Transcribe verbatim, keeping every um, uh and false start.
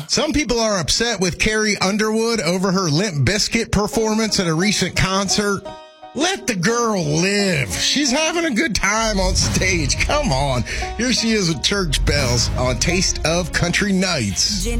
Some people are upset with Carrie Underwood over her Limp Bizkit performance at a recent concert. Let the girl live. She's having a good time on stage. Come on. Here she is with Church Bells on Taste of Country Nights.